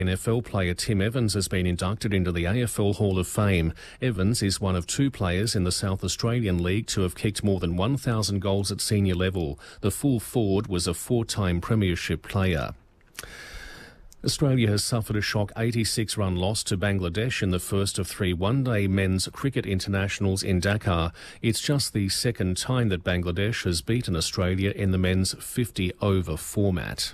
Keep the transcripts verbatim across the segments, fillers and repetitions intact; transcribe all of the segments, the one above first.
N F L player Tim Evans has been inducted into the A F L Hall of Fame. Evans is one of two players in the South Australian League to have kicked more than one thousand goals at senior level. The full forward was a four-time premiership player. Australia has suffered a shock eighty-six run loss to Bangladesh in the first of three one-day men's cricket internationals in Dakar. It's just the second time that Bangladesh has beaten Australia in the men's fifty over format.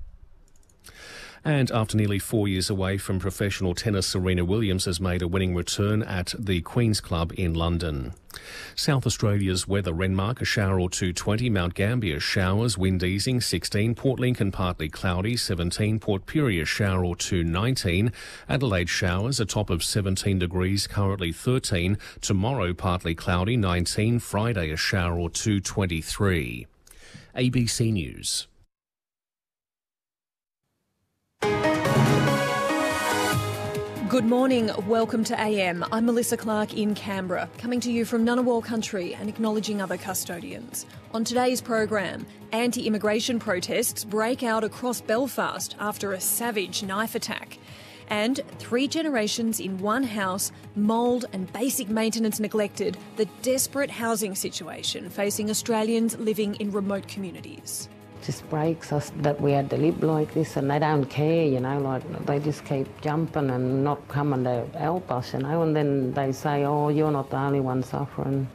And after nearly four years away from professional tennis, Serena Williams has made a winning return at the Queen's Club in London. South Australia's weather: Renmark a shower or two twenty, Mount Gambier showers, wind easing sixteen, Port Lincoln partly cloudy seventeen, Port Pirie a shower or two nineteen, Adelaide showers a top of seventeen degrees currently thirteen, tomorrow partly cloudy nineteen, Friday a shower or two twenty-three. A B C News. Good morning, welcome to A M. I'm Melissa Clark in Canberra, coming to you from Ngunnawal country and acknowledging other custodians. On today's program, anti-immigration protests break out across Belfast after a savage knife attack. And three generations in one house, mould and basic maintenance neglected, the desperate housing situation facing Australians living in remote communities. Just breaks us that we had to live like this, and they don't care, you know, like they just keep jumping and not coming to help us, you know, and then they say, oh, you're not the only one suffering.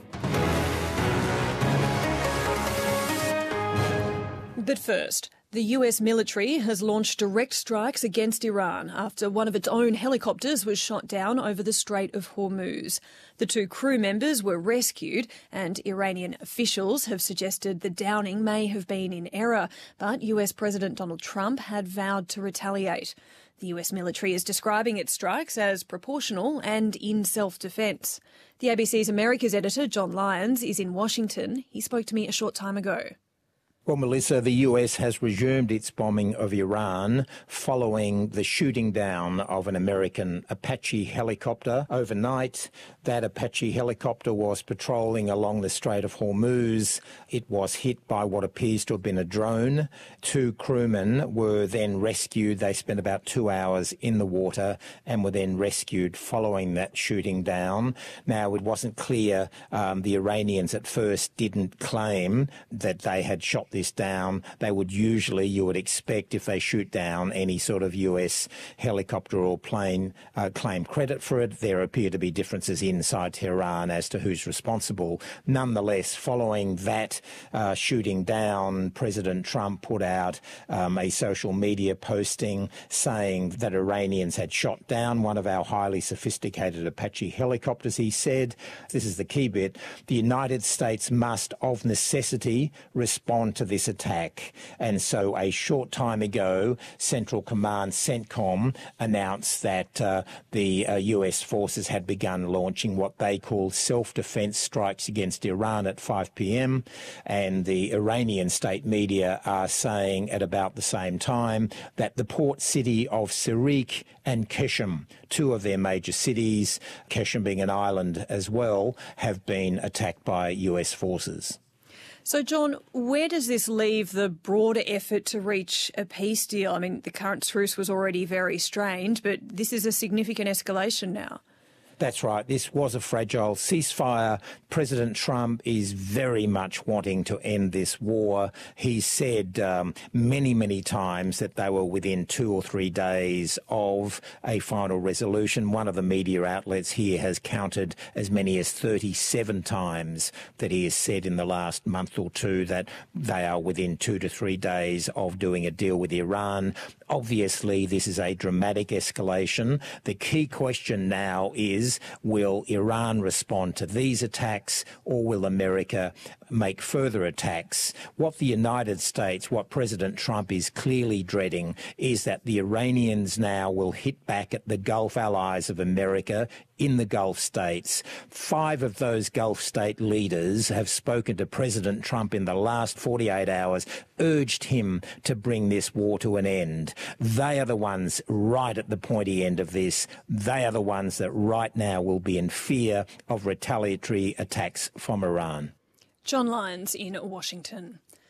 But first, the U S military has launched direct strikes against Iran after one of its own helicopters was shot down over the Strait of Hormuz. The two crew members were rescued, and Iranian officials have suggested the downing may have been in error, but U S President Donald Trump had vowed to retaliate. The U S military is describing its strikes as proportional and in self-defence. The A B C's Americas editor, John Lyons, is in Washington. He spoke to me a short time ago. Well, Melissa, the U S has resumed its bombing of Iran following the shooting down of an American Apache helicopter overnight. That Apache helicopter was patrolling along the Strait of Hormuz. It was hit by what appears to have been a drone. Two crewmen were then rescued. They spent about two hours in the water and were then rescued following that shooting down. Now, it wasn't clear. Um, the Iranians at first didn't claim that they had shot this down. They would usually, you would expect, if they shoot down any sort of U S helicopter or plane, uh, claim credit for it. There appear to be differences inside Tehran as to who's responsible. Nonetheless, following that uh, shooting down, President Trump put out um, a social media posting saying that Iranians had shot down one of our highly sophisticated Apache helicopters. He said, this is the key bit, the United States must of necessity respond to this attack. And so a short time ago, Central Command CENTCOM announced that uh, the uh, U S forces had begun launching what they call self-defense strikes against Iran at five p m And the Iranian state media are saying at about the same time that the port city of Sirik and Keshem, two of their major cities, Keshem being an island as well, have been attacked by U S forces. So, John, where does this leave the broader effort to reach a peace deal? I mean, the current truce was already very strained, but this is a significant escalation now. That's right. This was a fragile ceasefire. President Trump is very much wanting to end this war. He said um, many, many times that they were within two or three days of a final resolution. One of the media outlets here has counted as many as thirty-seven times that he has said in the last month or two that they are within two to three days of doing a deal with Iran. Obviously, this is a dramatic escalation. The key question now is, will Iran respond to these attacks, or will America make further attacks? What the United States, what President Trump is clearly dreading, is that the Iranians now will hit back at the Gulf allies of America in the Gulf states. Five of those Gulf state leaders have spoken to President Trump in the last forty-eight hours, urged him to bring this war to an end. They are the ones right at the pointy end of this. They are the ones that right now will be in fear of retaliatory attacks from Iran. John Lyons in Washington.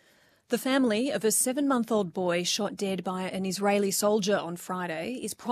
The family of a seven-month-old boy shot dead by an Israeli soldier on Friday is